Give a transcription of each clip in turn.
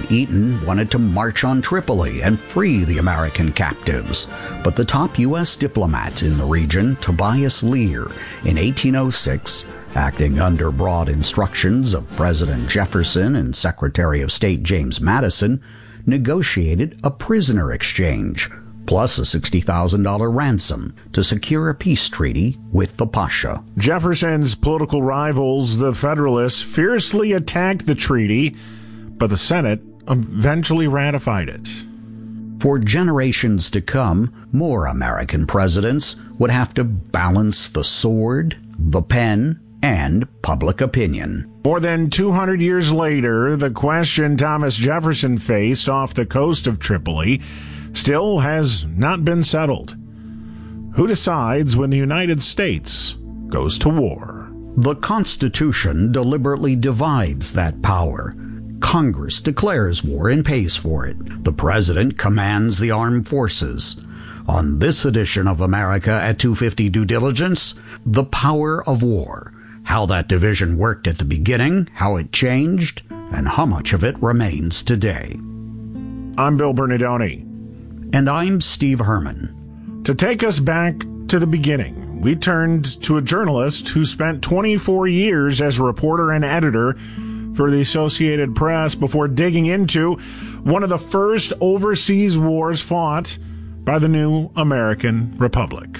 President Eaton wanted to march on Tripoli and free the American captives. But the top U.S. diplomat in the region, Tobias Lear, in 1806, acting under broad instructions of President Jefferson and Secretary of State James Madison, negotiated a prisoner exchange, plus a $60,000 ransom to secure a peace treaty with the Pasha. Jefferson's political rivals, the Federalists, fiercely attacked the treaty, but the Senate eventually ratified it. For generations to come, more American presidents would have to balance the sword, the pen, and public opinion. More than 200 years later, the question Thomas Jefferson faced off the coast of Tripoli still has not been settled. Who decides when the United States goes to war? The Constitution deliberately divides that power. Congress declares war and pays for it. The President commands the armed forces. On this edition of America at 250 Due Diligence, the power of war. How that division worked at the beginning, how it changed, and how much of it remains today. I'm Bill Bernardoni. And I'm Steve Herman. To take us back to the beginning, we turned to a journalist who spent 24 years as a reporter and editor for the Associated Press before digging into one of the first overseas wars fought by the new American Republic.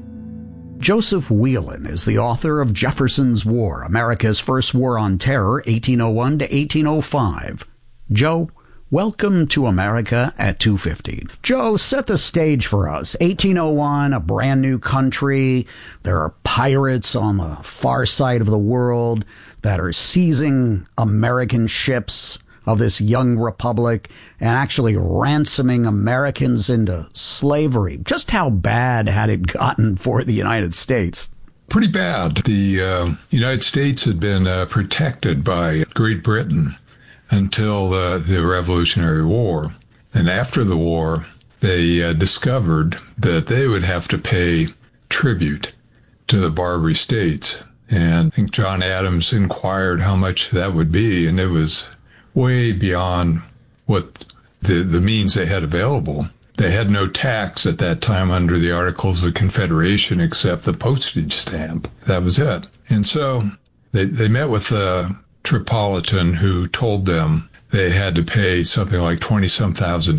Joseph Whelan is the author of Jefferson's War, America's First War on Terror, 1801 to 1805. Joe, welcome to America at 250. Joe, set the stage for us. 1801, a brand new country. There are pirates on the far side of the world that are seizing American ships of this young republic and actually ransoming Americans into slavery. Just how bad had it gotten for the United States? Pretty bad. The United States had been protected by Great Britain until the Revolutionary War. And after the war, they discovered that they would have to pay tribute to the Barbary States. And I think John Adams inquired how much that would be, and it was way beyond what the means they had available. They had no tax at that time under the Articles of Confederation except the postage stamp. That was it. And so they met with Tripolitan, who told them they had to pay something like $20-some thousand.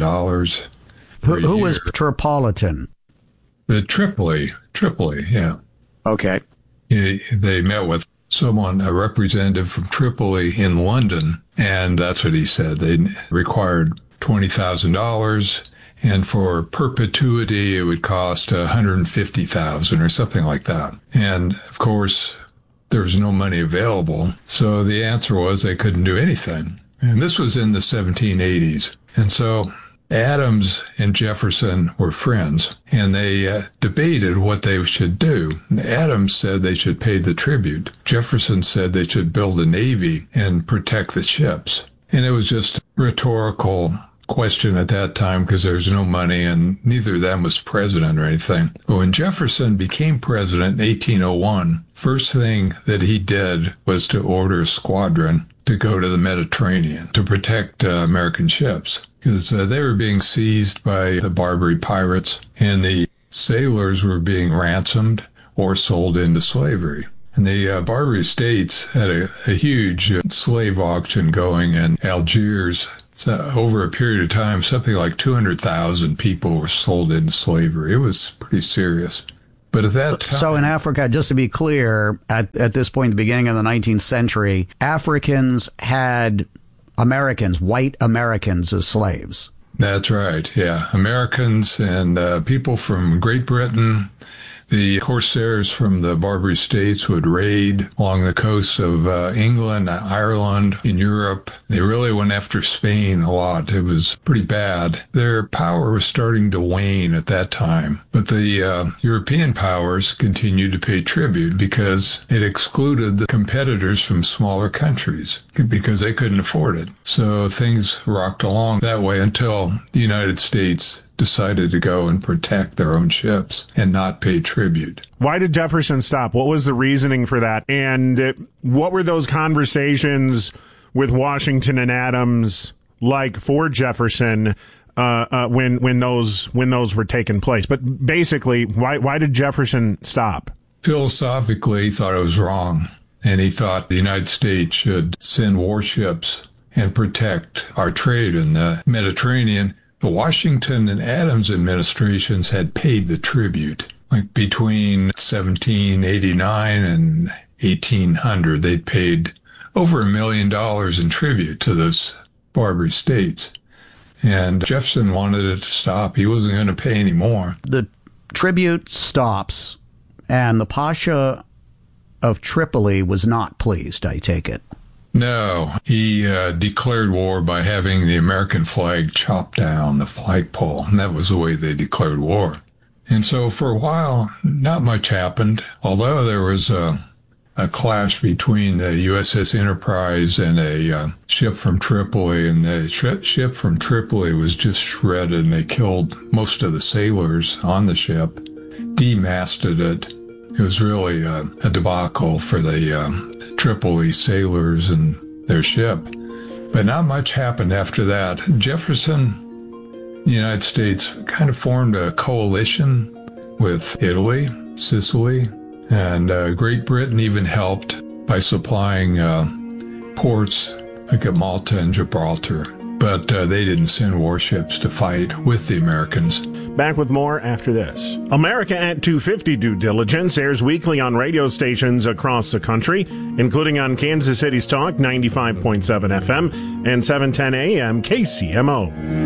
Who was Tripolitan? The Tripoli, yeah. Okay. They met with a representative from Tripoli in London, and that's what he said. They required $20,000, and for perpetuity, it would cost $150,000 or something like that. And of course, there was no money available, so the answer was they couldn't do anything. And this was in the 1780s. And so Adams and Jefferson were friends, and they debated what they should do. Adams said they should pay the tribute. Jefferson said they should build a navy and protect the ships. And it was just a rhetorical question at that time because there was no money and neither of them was president or anything. But when Jefferson became president in 1801, first thing that he did was to order a squadron to go to the Mediterranean to protect American ships, because they were being seized by the Barbary pirates and the sailors were being ransomed or sold into slavery. And the Barbary States had a huge slave auction going in Algiers. So over a period of time, something like 200,000 people were sold into slavery. It was pretty serious. But at that time... So in Africa, just to be clear, at this point, the beginning of the 19th century, Africans had Americans, white Americans, as slaves. That's right, yeah. Americans and people from Great Britain. The corsairs from the Barbary States would raid along the coasts of England, Ireland, in Europe. They really went after Spain a lot. It was pretty bad. Their power was starting to wane at that time. But the European powers continued to pay tribute because it excluded the competitors from smaller countries because they couldn't afford it. So things rocked along that way until the United States decided to go and protect their own ships and not pay tribute. Why did Jefferson stop? What was the reasoning for that? And what were those conversations with Washington and Adams like for Jefferson when those were taking place. But basically, why did Jefferson stop? Philosophically, he thought it was wrong, and he thought the United States should send warships and protect our trade in the Mediterranean. The Washington and Adams administrations had paid the tribute. Like between 1789 and 1800, they'd paid over $1 million in tribute to those Barbary states. And Jefferson wanted it to stop. He wasn't going to pay any more. The tribute stops, and the Pasha of Tripoli was not pleased, I take it. No, he declared war by having the American flag chopped down the flagpole, and that was the way they declared war. And so for a while, not much happened, although there was a clash between the USS Enterprise and a ship from Tripoli, and the ship from Tripoli was just shredded, and they killed most of the sailors on the ship, demasted it. It was really a debacle for the Tripoli sailors and their ship. But not much happened after that. Jefferson, the United States, kind of formed a coalition with Italy, Sicily, and Great Britain even helped by supplying ports like at Malta and Gibraltar. But they didn't send warships to fight with the Americans. Back with more after this. America at 250 Due Diligence airs weekly on radio stations across the country, including on Kansas City's Talk 95.7 FM and 710 AM KCMO.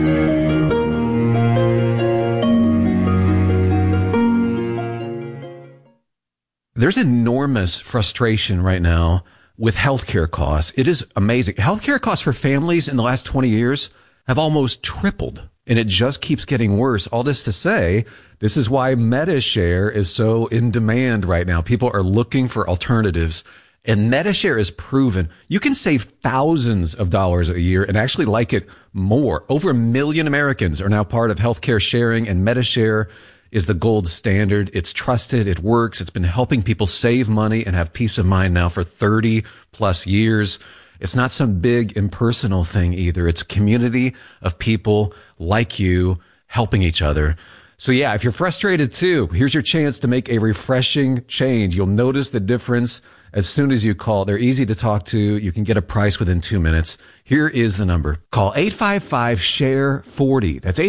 There's enormous frustration right now with healthcare costs. It is amazing. Healthcare costs for families in the last 20 years have almost tripled, and it just keeps getting worse. All this to say, this is why MediShare is so in demand right now. People are looking for alternatives, and MediShare is proven you can save thousands of dollars a year and actually like it more. Over 1 million Americans are now part of healthcare sharing, and MediShare is the gold standard. It's trusted. It works. It's been helping people save money and have peace of mind now for 30 plus years. It's not some big impersonal thing either. It's a community of people like you helping each other. So yeah, if you're frustrated too, here's your chance to make a refreshing change. You'll notice the difference as soon as you call. They're easy to talk to. You can get a price within 2 minutes. Here is the number. Call 855-SHARE-40. That's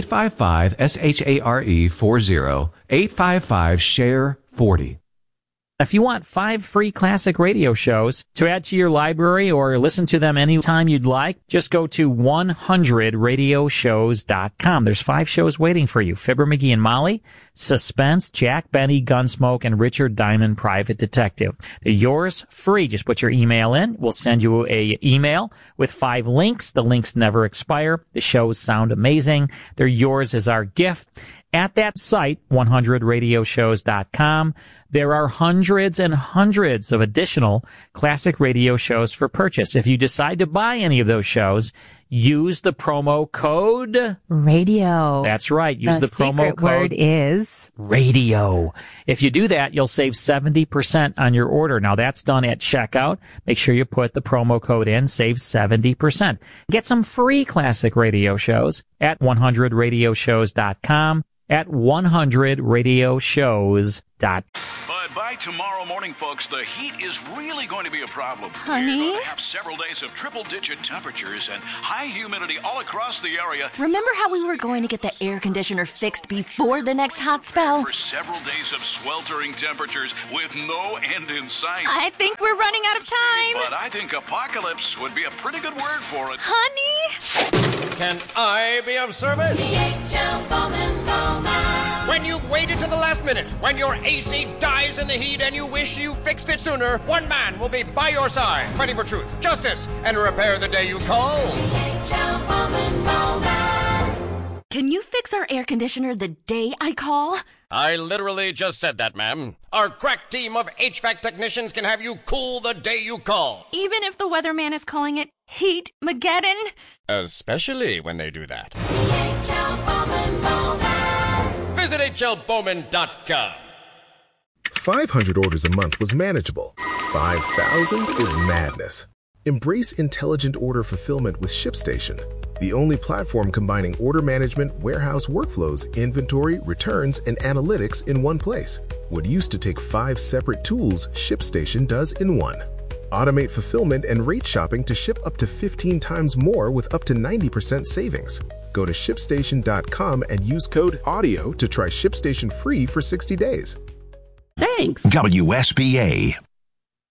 855-SHARE-40. 855-SHARE-40. If you want 5 free classic radio shows to add to your library or listen to them anytime you'd like, just go to 100radioshows.com. There's 5 shows waiting for you. Fibber, McGee, and Molly, Suspense, Jack Benny, Gunsmoke, and Richard Diamond, Private Detective. They're yours free. Just put your email in. We'll send you a email with 5 links. The links never expire. The shows sound amazing. They're yours as our gift. At that site, 100radioshows.com, there are hundreds and hundreds of additional classic radio shows for purchase. If you decide to buy any of those shows, use the promo code radio. That's right. Use the promo code. The secret word is radio. If you do that, you'll save 70% on your order. Now that's done at checkout. Make sure you put the promo code in, save 70%. Get some free classic radio shows at 100radioshows.com. At 100radioshows.com. But by tomorrow morning, folks, the heat is really going to be a problem. Honey? We're going to have several days of triple-digit temperatures and high humidity all across the area. Remember how we were going to get the air conditioner fixed before the next hot spell? For several days of sweltering temperatures with no end in sight. I think we're running out of time. But I think apocalypse would be a pretty good word for it. Honey? Can I be of service? When you've waited to the last minute, when your AC dies in the heat and you wish you fixed it sooner, one man will be by your side, fighting for truth, justice, and repair the day you call. Can you fix our air conditioner the day I call? I literally just said that, ma'am. Our crack team of HVAC technicians can have you cool the day you call. Even if the weatherman is calling it Heat-mageddon? Especially when they do that. Visit HLBowman.com. 500 orders a month was manageable. 5,000 is madness. Embrace intelligent order fulfillment with ShipStation. The only platform combining order management, warehouse workflows, inventory, returns, and analytics in one place. What used to take 5 separate tools, ShipStation does in one. Automate fulfillment and rate shopping to ship up to 15 times more with up to 90% savings. Go to ShipStation.com and use code AUDIO to try ShipStation free for 60 days. Thanks. WSBA